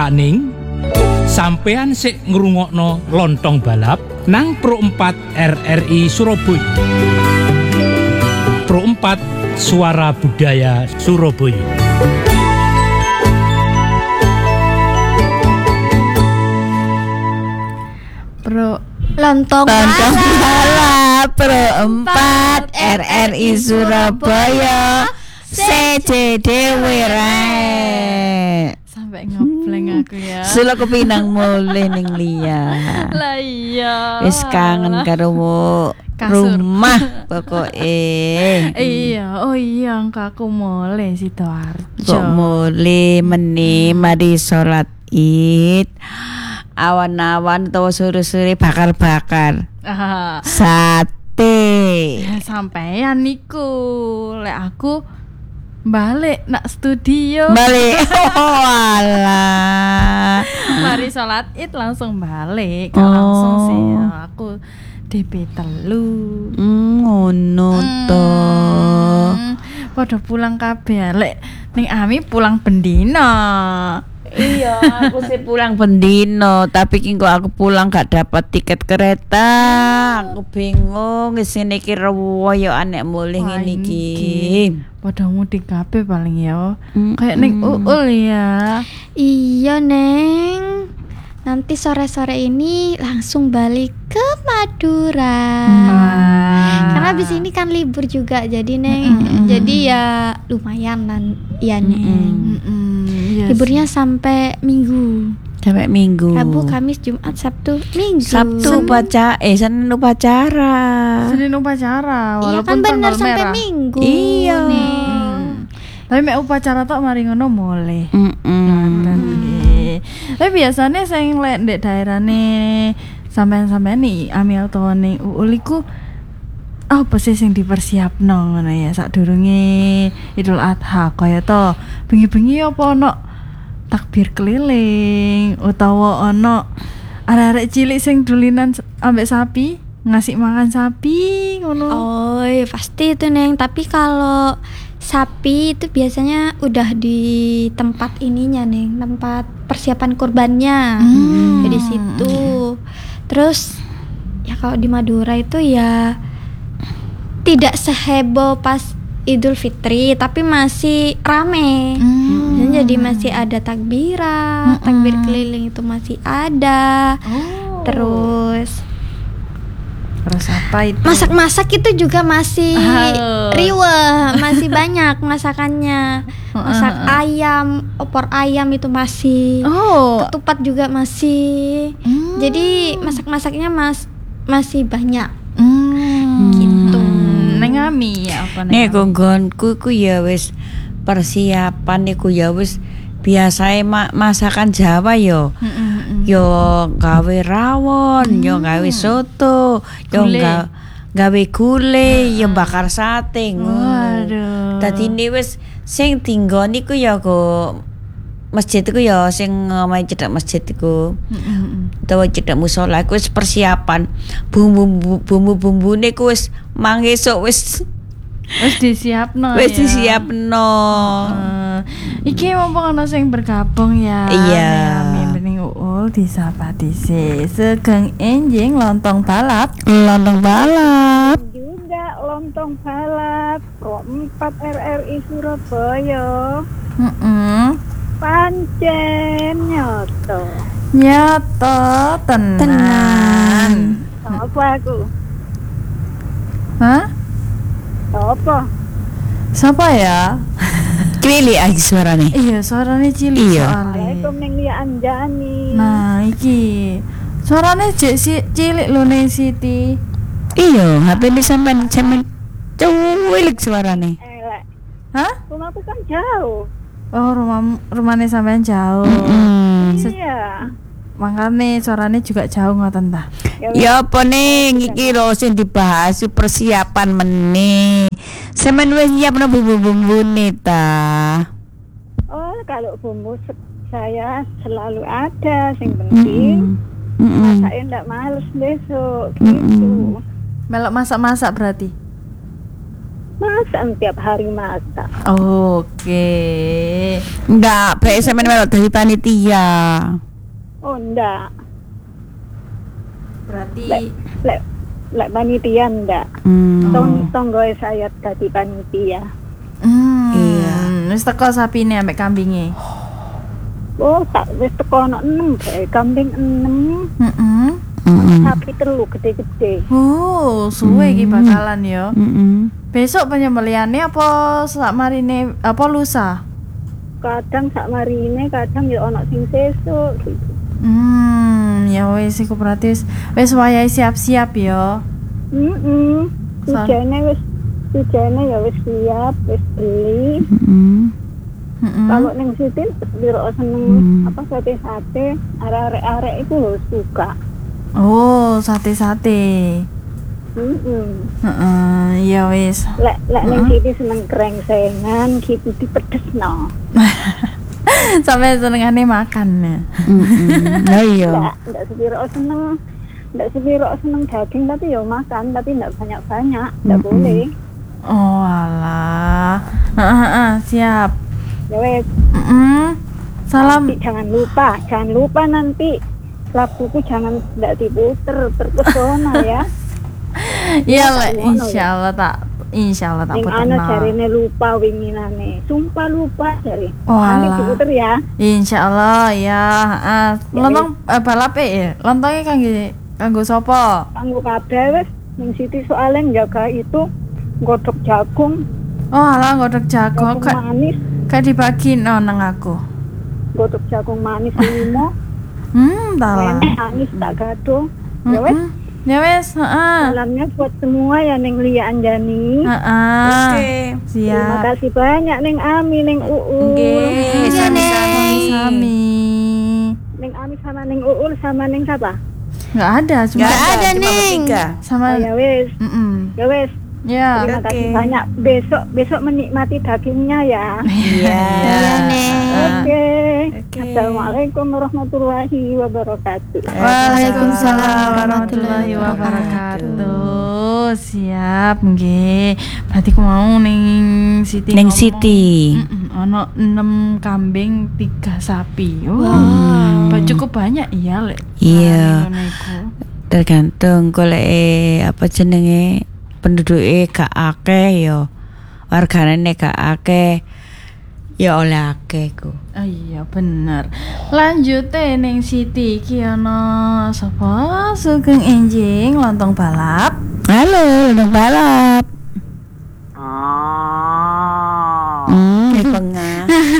Sakning sampean sik ngrungokno Lontong Balap nang Pro 4 RRI Surabaya. Pro 4 Suara Budaya Surabaya. Pro Lontong Balap Pro 4 RRI Surabaya CCD Wira. Sampai ngebleng aku ya. Sula kepinang mulih ning liya. Lah iya. Wis kangen karo rumah pokoke. Iya, oh iya aku mulai Sidoarjo. Kok mulih meneh mari salat Id. Awan-awan utawa sore-sore bakar-bakar. Sate. Ya sampean niku. Lek aku balik nak studio. Balik. Oh alah. Mari salat Id langsung balik. Langsung sih aku DP telu. Ngono to. Padha pulang kabeh. Lek ning Ami pulang bendina. Iya, aku sih pulang bendino, tapi kok aku pulang gak dapat tiket kereta. Aku bingung sini iki rewoyo anek mulih ngene iki. Padha mudik kabeh paling ya. Kayak ning Uul ya. Iya, Neng. Nanti sore-sore ini langsung balik ke Madura. Karena abis ini kan libur juga, jadi Neng. Jadi ya lumayan lah ya Neng. Yes. Liburnya sampai Minggu. Sampai Minggu. Rabu, Kamis, Jumat, Sabtu, Minggu. Sabtu Senin upacara. Senin upacara. Iya kan bener sampai Minggu. Iya. Tapi mek upacara tok mari ngono mulai. Tapi biasanya sing lek ndek daerahne sampean-sampean nih Amil to ning Uul iku apa sih sing dipersiapno ngono ya sadurunge Idul Adha kaya to bengi-bengi apa ono takbir keliling utawa ono arek-arek cilik sing dulinan ambek sapi ngasih makan sapi ngono. Oh, iya, pasti itu Neng. Tapi kalau sapi itu biasanya udah di tempat ininya Neng, tempat persiapan kurbannya. Di situ. Terus ya kalau di Madura itu ya tidak seheboh pas Idul Fitri, tapi masih rame. Jadi masih ada takbiran, takbir keliling itu masih ada. Terus apa itu? Masak-masak itu juga masih riweh, masih banyak masakannya. Masak ayam, opor ayam itu masih. Ketupat juga masih. Jadi masak-masaknya masih banyak. Gitu. Neng Ami ya apa Nek gonggonku ku ya wis persiapan niku ya wis biasae masakan Jawa yo. Yo gawe rawon, yo gawe soto, yo gawe gule, yo bakar sate ngono. Waduh. Dadi ini wis sing tinggal niku ya go masjid iku ya sing omahe cedhak masjid iku. Utawa cedhak musala iku wis persiapan. Bumbu-bumbune ku wis mangesuk wis disiapno. Wis disiapno. Iki mumpung ana sing bergabung ya. Iya. Ning Uul disapa dhisik. Sugeng enjing lontong balap. Lontong balap. Juga lontong balap Pro 4 RRI Surabaya. Pancen nyoto Tenan. Apa aku? Hah? Apa? Siapa ya? Cilik aja suarane. Iya, suaranya cilik Iya. Assalamualaikum ning Lia Anjani. Nah, iki suaranya cilik lho ning Siti. Iya, HP ini sampean cilik suarane. Elek. Hah? Rumahku kan jauh. Oh, rumahnya sampean jauh. Iya. Makanya suaranya juga jauh ngoten ta. Ya apa ning iki lho sing dibahas persiapan meneh. Semen wis nyiapno bumbu-bumbune ta. Oh, kalau bumbu saya selalu ada, sing penting masaknya ndak males besok gitu. Melok masak-masak berarti. Masak tiap hari masak. Oke. Enggak, baik sampean melok dari panitia. Oh enggak. Berarti Lek panitia enggak. Tonggo saya dadi panitia. Iya. Wis teko sapine ambek kambinge. Oh, tak wis teko ono 6 bae, kambing 6, sapi 3 gede-gede. Oh, suwe iki bakalan ya. Besok penyembelihannya apa sakmarine apa lusa? Kadang sak marine, kadang ya ono sing sesuk gitu. Ya wis iku berarti wis wayahe siap-siap ya. Hujane ya wis siap, wis beli. Kalau ning situ biro seneng apa sate-sate, arek-arek itu lho suka. Oh, sate-sate. Ya wis. Lek ning situ seneng krengsengan, gitu dipedesno. Sampai senengane makan ya. Nah iya. Ndak sepiro seneng daging tapi ya makan, tapi ndak banyak-banyak, ndak boleh. Oh alah. Siap. Ya wes. Salam. Nanti jangan lupa nanti laguku jangan ndak diputer terpesona ya. Iya Le, insyaallah tak Ning ana jarine lupa winginane. Sumpah lupa jare. Oh, nanti alah. diputer ya. Insyaallah ya. Lontong balap ya. Lontongnya kanggo sapa? Kanggo kabeh wes ning siti soalnya njaga itu godhog jagung. Oh alah godhog jagung Manis, kayak dibagi nang aku. godhog jagung manis 5. Talah. Manis tak gaduh. Ya wes. Ya wes, Salamnya buat semua ya Neng Lia Anjani. Oke. Terima Siap. kasih banyak Neng Ami, Neng Uul. Nggih, sami-sami. Sami. Neng Ami sama Neng Uul sama Neng siapa? Enggak ada, cuma Enggak ada, Ning. bertiga. sama Ya wes, ya wes. Ya. Terima kasih Oke. banyak. Besok menikmati dagingnya ya. Iya. Oke. Oke. Assalamualaikum warahmatullahi wabarakatuh. Waalaikumsalam warahmatullahi wabarakatuh. Siap nggih. Berarti ku mau ning Siti. Neng ngomong. Siti. Ono 6 kambing, 3 sapi. Cukup banyak iya, Lek. Iya. Ngono iku. Tergantung golek apa jenenge penduduke gak akeh ya. Wargane gak akeh ya oleh akeh ku. Oh iya bener. Lanjut ning Siti iki ana sapa? Sugeng Enjing lontong balap. Halo, lontong balap. Pengah.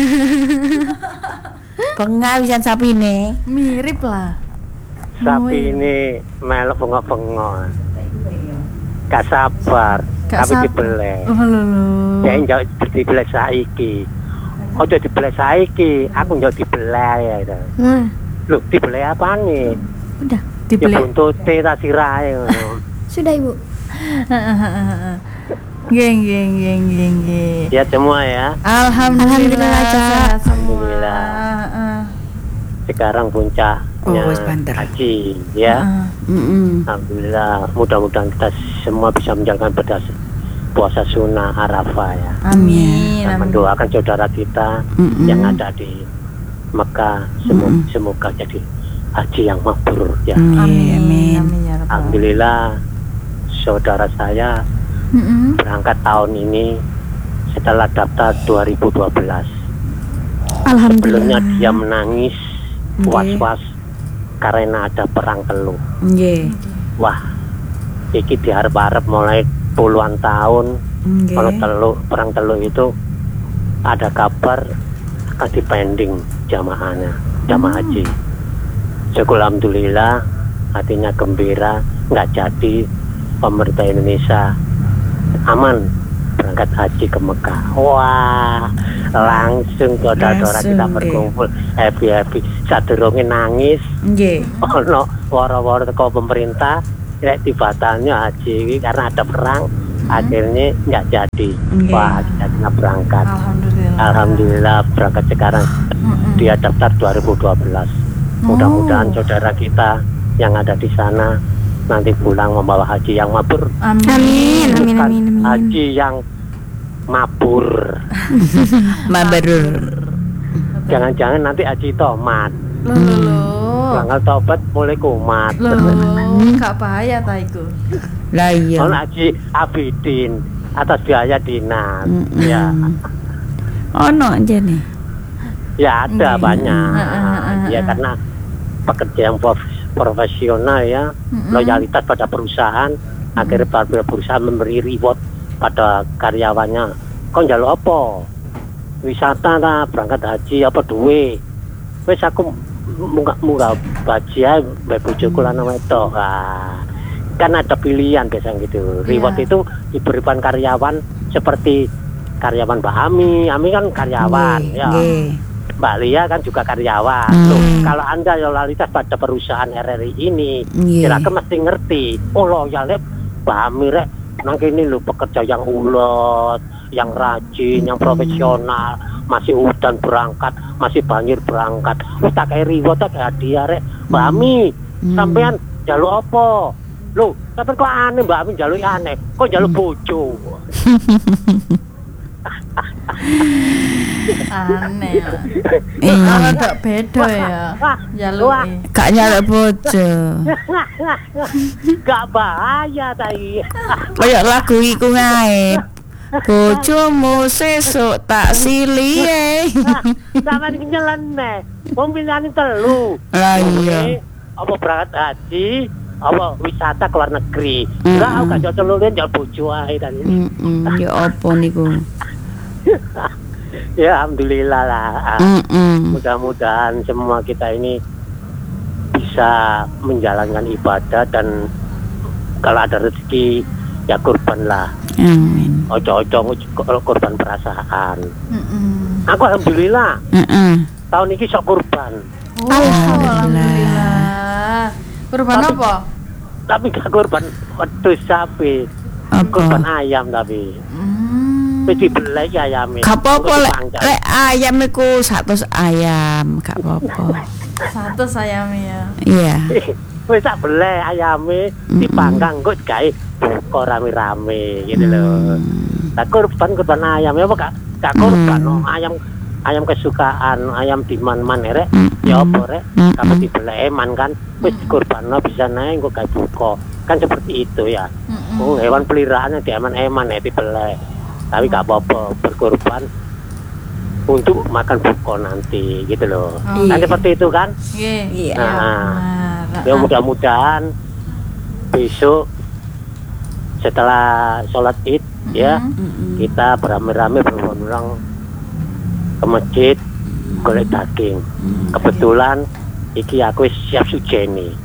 Pengah wisan sapine. Mirip lah. Sapi ini melok bengok-bengok. Gak sabar, Gak tapi sabar. dibeleh. Oh lho. Ya njok dibeleh saiki. Ojo dibeleh saiki, aku njok dibeleh ya. Lho, dibeleh apane? Udah. Ya Dibeli. buntute ta sirahe ngono. Sudah Ibu. Geng. Ya semua ya. Alhamdulillah. Cak. Alhamdulillah. Sekarang puncaknya Oh, wis banter. haji ya. Alhamdulillah, mudah-mudahan kita semua bisa menjalankan puasa sunnah Arafah ya. Amin. Dan mendoakan saudara kita yang ada di Mekah, semoga jadi haji yang mabrur ya. Amin. Ya Rabbal. Alhamdulillah, saudara saya berangkat tahun ini setelah daftar 2012. Sebelumnya dia menangis was-was karena ada perang Teluk. Nggih. Wah, iki diharap-harap mulai puluhan tahun. Kalau perang Teluk itu ada kabar akan dipending jamaah haji. Syukur alhamdulillah, hatinya gembira, nggak jadi. Pemerintah Indonesia aman berangkat haji ke Mekah. Wah, langsung saudara-saudara kita berkumpul happy. Sadurunge nangis. Nggih. Ono waro-waro teko pemerintah nek dibatalnya haji ini karena ada perang, akhirnya nggak jadi. Wah, kita nggak berangkat. Alhamdulillah berangkat sekarang. Dia daftar 2012. Mudah-mudahan saudara kita yang ada di sana nanti pulang membawa haji yang mabrur. Amin. Bukan haji yang mabur. Mabrur. Jangan-jangan nanti Haji Tomat. Loh. Tanggal tobat mulai kumat. Gak bahaya ta iku. Lah iya. Ono Haji Abidin atas biaya dinas. Ya. Ono aja nih. Ya ada banyak. Ya Heeh. karena pekerja yang profesional ya, loyalitas pada perusahaan, akhirnya perusahaan memberi reward pada karyawannya. Kok njaluk apa? Wisata ta, berangkat haji apa duwe. Wis aku munggah haji ae mbek bojoku lan wedok. Kan ada pilihan biasanya gitu. Reward itu diberikan karyawan seperti karyawan Mbak Ami. Ami kan karyawan ya. Mbak Lia kan juga karyawan. Loh, kalau Anda loyalitas pada perusahaan RRI ini, kira-kira mesti ngerti. Oh loyalnya Mbak Ami rek nang kene lho pekerja yang ulet, yang rajin, yang profesional, masih udan berangkat, masih banjir berangkat. Wis tak kaya reward tak kaya hadiah rek. Mbak Ami, sampean njaluk apa? Loh, sampean kok aneh Mbak Ami njaluk aneh. Kok njaluk bojo? Aneh. Kalau ndak beda ya. Njaluke. Gak nyaluk bojo. Gak bahaya tadi. Kayak lagu iku ngae. Bojomu sesuk tak silie. Sampeyan iki nyeleneh. Wong pilihane telu. Lah iya. Apa berangkat haji, apa wisata ke luar negeri. Enggak aku gak cocok lu njal bojo ae tadi. Ya apa niku? Ya alhamdulillah lah. Mudah-mudahan semua kita ini bisa menjalankan ibadah dan kalau ada rezeki ya kurban lah. Amin. Ojo-ojo kurban perasaan. Aku alhamdulillah. Tahun ini sok kurban. Alhamdulillah. Kurban apa? Tapi gak kurban wedhus sapi. Kurban ayam tapi. Wis dibelek ayame. Gak apa-apa lek ayam iku 100 ayam, gak apa-apa. 100 ayamnya ya. Iya. Wis tak belek ayame dipanggang kok gawe buka rame-rame gitu loh. Tak kurban ayam ya apa gak kurban no. Ayam kesukaan, ayam diman-man rek. Ya apa rek? Kamu dibelek eman kan wis dikurbanno bisa naik kok gawe buka. Kan seperti itu ya. Hewan peliharaannya dieman-eman ya dibelek. Tapi gak apa-apa berkorban untuk makan buko nanti gitu loh. Kan seperti itu kan? Iya. Nah, ya mudah-mudahan besok setelah sholat id ya kita beramai-ramai berulang-ulang ke masjid golek daging. Kebetulan iki aku siap sujeni.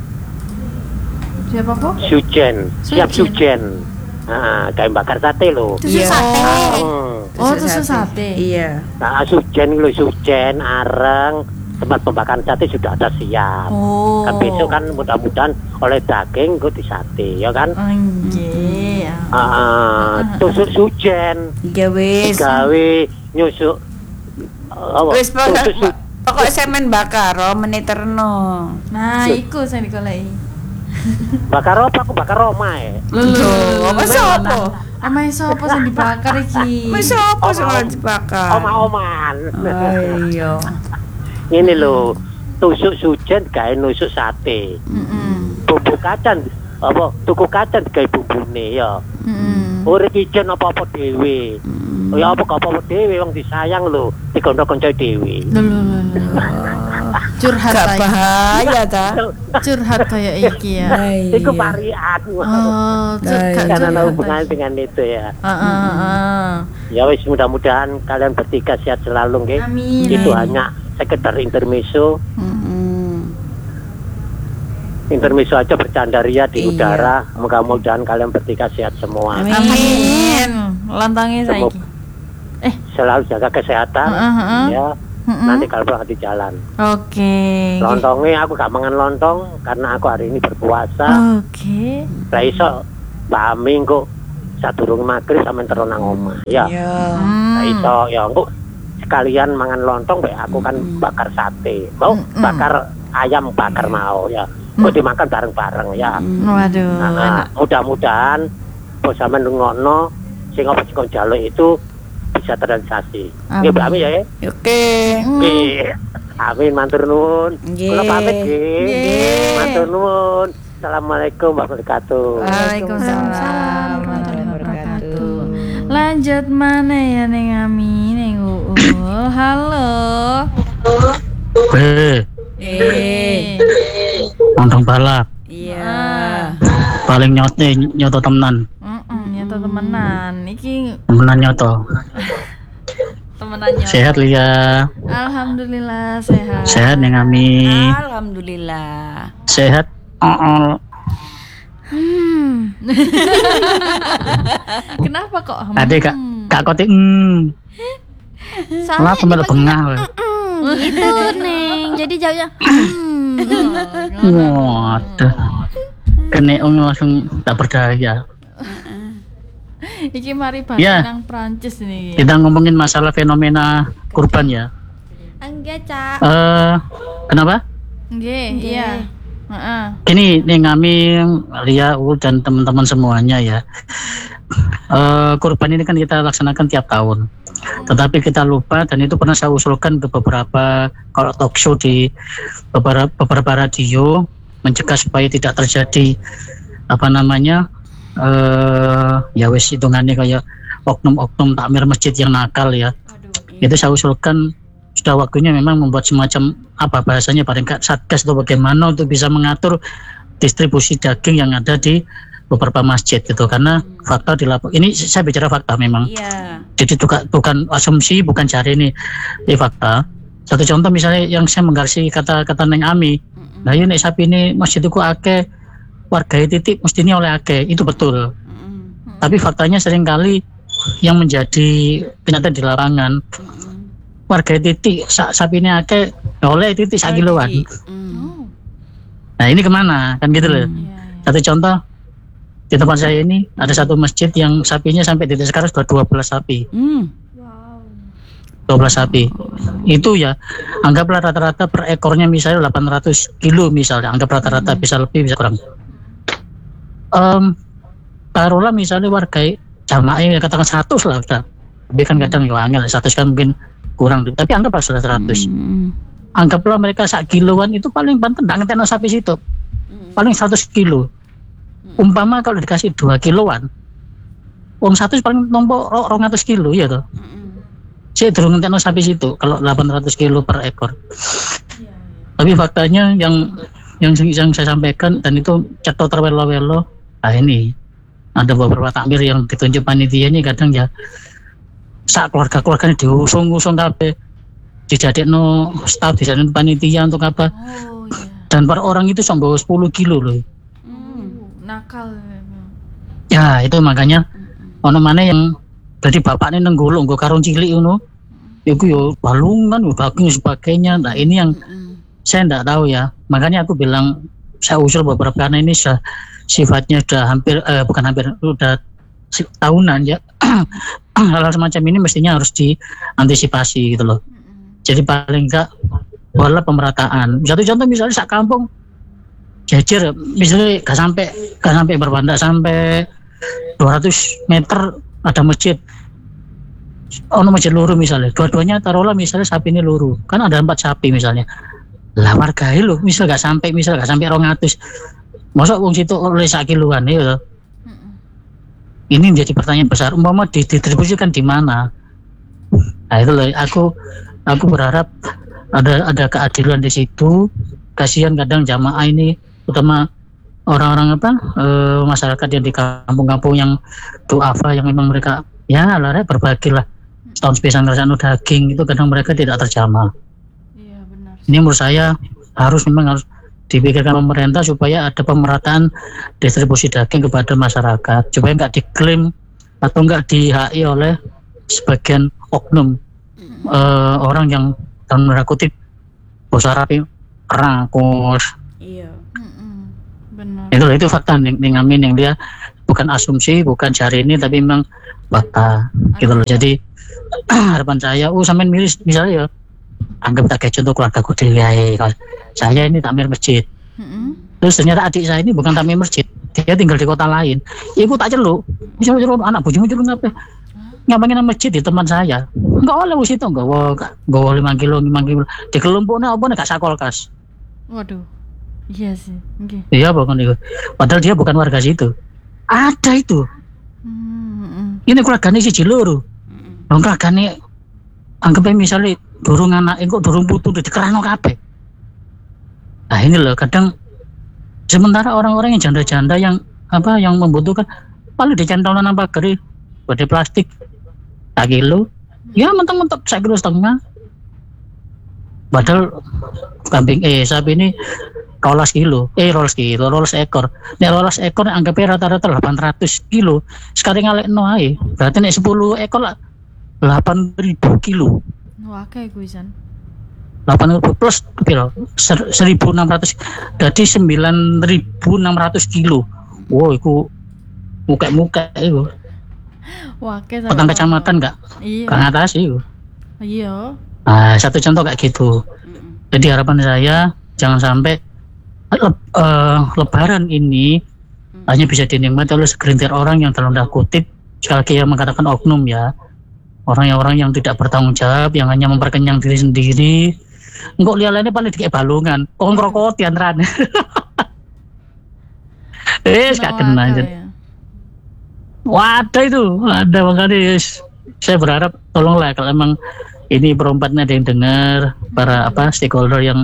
Siapa kok? Siap sujen. Kayak bakar sate loh. Tusuk sate. Oh, tusuk sate. Iya. Nah, sujen areng tempat pembakaran sate sudah ada siap. Kan besok kan mudah-mudahan oleh daging gue di sate, ya kan? Nggih. Tusuk sujen. Gawe nyusuk. Wis pokok semen bakar meniterno. Nah, iku sing digoleki. Bakar apa? Aku bakar Roma ya. Apa sopo? Omahe sapa sing dibakar iki? Wis sopo sing dibakar? Oma-oman. Iya. Ini lho, tusuk sujen gawe nusuk sate. Bumbu kacang apa tuku kacang gawe bumbune ya. Urip ijen apa-apa dhewe. Ya apa dhewe wong disayang lho, dikondo kanca dhewe. Curhat gak bahaya ta? Curhat kayak iki ya. Iku parian. Karena ada hubungan dengan itu ya. Ya wis mudah-mudahan kalian bertiga sehat selalu nggih. Itu hanya sekedar intermezzo. Intermezzo aja bercanda ria di udara. Mudah-mudahan kalian bertiga sehat semua. Amin. Lantangnya saiki. Selalu jaga kesehatan ya. Nanti kalau berangkat di jalan. Oke. Lontongnya aku gak mangan lontong karena aku hari ini berpuasa. Oke. Lah iso Mbak Ami kok sadurunge magrib sampe terus nang omah. Ya. Lah iso ya engko sekalian mangan lontong bae aku kan bakar sate. Mau bakar ayam bakar mau ya. Kok dimakan bareng-bareng ya. Waduh. Nah, mudah-mudahan bos sampean ngono sing apa sing njaluk itu bisa terrealisasi. Amin. Nggih, Mbak Ami ya. Oke. Nggih. Amin, matur nuwun. Nggih. Kula pamit nggih. Nggih. Matur nuwun. Assalamualaikum warahmatullahi wabarakatuh. Waalaikumsalam warahmatullahi wabarakatuh. Lanjut mana ya Neng Ami, Neng Uul. Halo. Lontong balap Iya. paling nyoto temenan. Nyoto temenan. Iki Temenan nyoto. temenan nyoto. Sehat Lia. Alhamdulillah sehat. Sehat Neng Ami. Alhamdulillah. Sehat. Kenapa kok? Ade kak kotik. Lah pembel bengah. Gitu Neng. Jadi jawabnya Waduh. Kene langsung tak berdaya. Iki mari balik Ya. nang Prancis nih. Kita ngomongin masalah fenomena kurban ya. enggak, Cak. Kenapa? Nggih, iya. Heeh. Gini nih kami Lia dan teman-teman semuanya ya. Kurban ini kan kita laksanakan tiap tahun. Tetapi kita lupa dan itu pernah saya usulkan ke beberapa kalau talk show di beberapa radio mencegah supaya tidak terjadi ya wis hitungannya kayak oknum-oknum takmir masjid yang nakal ya. Itu saya usulkan sudah waktunya memang membuat semacam bahasanya paling nggak satgas atau bagaimana untuk bisa mengatur distribusi daging yang ada di beberapa masjid gitu, karena fakta di lapangan ini saya bicara fakta memang. Iya. Jadi bukan asumsi, bukan cari ini fakta. Satu contoh misalnya yang saya menggarisi kata Neng Ami, nah ini sapi ini masjid itu akeh warga titik mestinya oleh akeh, itu betul. Tapi faktanya seringkali yang menjadi kenyataan di lapangan warga titik sapi ini akeh oleh titik sak kiloan. Nah ini kemana kan gitu loh. Satu contoh di tempat saya ini ada satu masjid yang sapinya sampai titik sekarang sudah 12 sapi. 12 sapi. Itu ya anggaplah rata-rata per ekornya misalnya 800 kilo misalnya, anggap rata-rata bisa lebih bisa kurang. Taruhlah misalnya warga jamaahnya katakan 100 lah udah. Tapi kan kadang ya angel 100 kan mungkin kurang, tapi anggaplah sudah 100. Anggaplah mereka 1 kiloan itu paling banten ngeteno sapi situ. Paling 100 kilo. Umpama kalau dikasih 2 kiloan, wong 100 paling nombok 200 kilo ya toh. Saya durung ngeteno sapi situ kalau 800 kilo per ekor. Tapi faktanya yang saya sampaikan dan itu cetok terwelo-welo. Nah ini ada beberapa takmir yang ditunjuk panitia ini kadang ya sak keluarga-keluarganya diusung-usung kabeh. Dijadekno staf, dijadekno panitia untuk apa? Dan per orang itu sampai 10 kilo loh. Nakal. Ya itu makanya ono mana yang dari bapaknya nenggolong nggo karung cilik ngono. Iku yo balungan, daging sebagainya. Nah ini yang saya enggak tahu ya. Makanya aku bilang saya usul beberapa karena ini sudah sifatnya sudah udah tahunan ya. Hal-hal semacam ini mestinya harus diantisipasi gitu loh. Jadi paling enggak pola pemerataan. Satu contoh misalnya sak kampung jajar misalnya gak sampai berapa, enggak sampai 200 meter ada masjid. Masjid luru misalnya, dua-duanya taruhlah misalnya sapi ini luru, kan ada 4 sapi misalnya. Lah warga itu misal gak sampai 200. Masa wong situ oleh 1 kiloan ya. Ini menjadi pertanyaan besar. Umpama didistribusikan di mana? Nah itu loh, aku berharap ada keadilan di situ. Kasihan kadang jamaah ini, utama orang-orang masyarakat yang di kampung-kampung yang duafa yang memang mereka ya lari berbagilah setahun sepisan ngerasaan daging itu kadang mereka tidak terjamah. Iya benar. Ini menurut saya harus dipikirkan pemerintah supaya ada pemerataan distribusi daging kepada masyarakat supaya nggak diklaim atau nggak di-HI oleh sebagian oknum orang yang dalam tanda kutip bosar rapi rangkos. Iya. Benar. Itu fakta yang Amin yang dia bukan asumsi, bukan cari ini tapi memang fakta gitu loh. Jadi harapan saya sampean milih misalnya ya anggap tak kayak contoh keluarga ku dhewe ya. Saya ini takmir masjid. Terus ternyata adik saya ini bukan takmir masjid, dia tinggal di kota lain. Iku tak celuk, bisa celuk anak bojomu celuk ngapa? ngapain nang masjid di teman saya. Enggak oleh wis itu nggawa 5 kilo. Di kelompoknya apa nek gak sakolkas. Waduh. Iya sih. Nggih. Iya pokoknya itu. Padahal dia bukan warga situ. Ada itu. Ini keluargane siji loro. Wong keluargane anggapnya misalnya durung anak kok durung putu dikerano kabeh. Nah ini loh kadang sementara orang-orang yang janda-janda yang membutuhkan paling dicantolkan nang pagar badai plastik 1 kilo ya mentok-mentok 1,5 kilo. Padahal kambing sapi ini 12 ekor. Nek 12 ekor anggapnya rata-rata 800 kilo. Sekali ngalekno ae. Berarti nek 10 ekor lah 8.000 kilo. Wah, kayak gue San. 8.000 plus piro? 1.600. Jadi 9.600 kilo. Wow, iku muka iku. Wah, kayak Petang kecamatan enggak? Iya. Kang atas iku. Iya. Nah, satu contoh kayak gitu. Jadi harapan saya jangan sampai Lebaran ini hanya bisa dinikmati oleh segelintir orang yang dalam tanda kutip sekali lagi yang mengatakan oknum ya, orang-orang yang tidak bertanggung jawab, yang hanya memperkenyang diri sendiri. Enggak lihat-lihatnya paling dikek balungan, kok ngerokotian ran. Gak kena aja. Ada makanya saya berharap tolonglah kalau emang ini perompatnya ada yang dengar, para stakeholder yang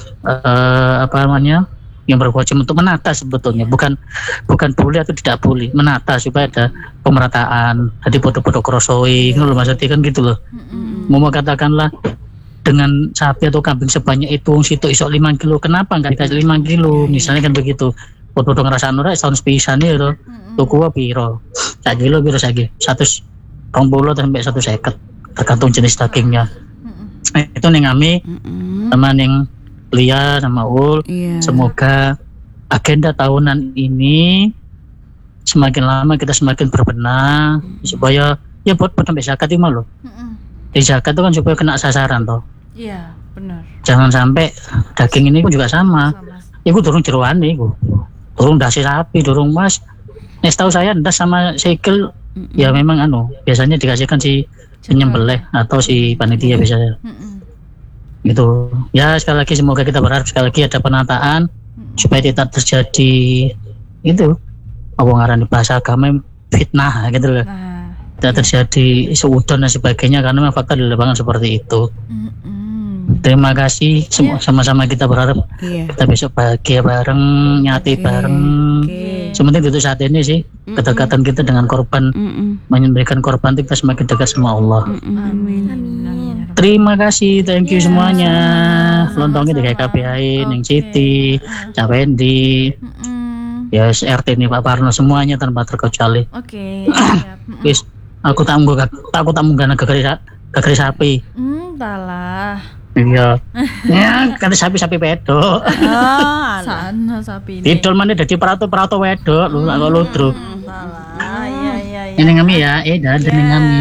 yang berwajib untuk menata sebetulnya, bukan boleh atau tidak boleh, menata supaya ada pemerataan. Jadi bodoh-bodoh krosoi ngono maksudnya kan gitu loh. Mau katakanlah dengan sapi atau kambing sebanyak itu situ isok 5 kilo, kenapa enggak dikasih 5 kilo misalnya kan begitu. Bodoh ngerasaan ora setahun sepisan itu tuku piro 1 kilo piro saiki 120 sampai 150 tergantung jenis dagingnya. Itu ning kami sama ning Lia sama Ul. Semoga agenda tahunan ini semakin lama kita semakin berbenah supaya ya buat sampai zakat itu loh. Di zakat itu kan supaya kena sasaran toh. Iya, benar. Jangan sampai daging ini pun juga sama. Iku durung jeroan iku. Durung dasi sapi, durung mas. Nek tahu saya ndas sama sikil ya memang biasanya dikasihkan si penyembelih atau si panitia biasanya. Gitu. Ya sekali lagi semoga kita berharap sekali lagi ada penataan supaya tidak terjadi itu apa ngarani bahasa agama fitnah gitu loh. Tidak terjadi seudon dan sebagainya karena memang fakta di lapangan seperti itu. Terima kasih sama-sama kita berharap kita besok bahagia bareng, nyati bareng. Sementing itu saat ini sih kedekatan kita dengan korban, memberikan korban itu kita semakin dekat sama Allah. Amin. Terima kasih, thank you semuanya. Lontongnya di KPI, Neng Siti, Cak Wendy, ya RT ini Pak Parno semuanya tanpa terkecuali. Oke. Wis, aku tak munggah gagari sapi. Talah. Iya. Ya, kan sapi pedok. Sana sapi ini. Tidol mana dadi perato wedok, lu kok ludruk. Salah. Iya. Ini ngami ya, dah ini ngami.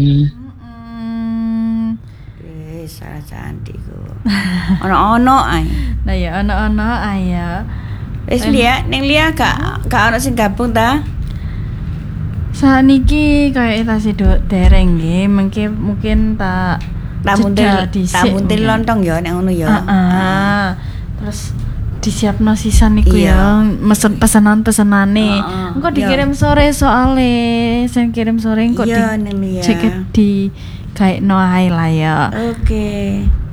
Salah cantik kok. Ono ae. Nah ya ono ae. Wis ning Lia gak ono sing gabung ta? Saniki kayak tasih dereng nggih, mungkin tak muntil lontong ya nek ngono ya. Terus disiapno sisan niku ya, mesen pesanan-pesenane. Engko dikirim sore soalnya, sen kirim sore engko di cek di kayak no ae lah ya. Oke.